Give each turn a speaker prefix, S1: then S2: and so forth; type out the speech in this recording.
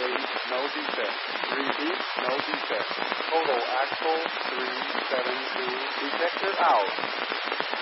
S1: release, no defect. Repeat, no defect. Total axle 372. Detector out.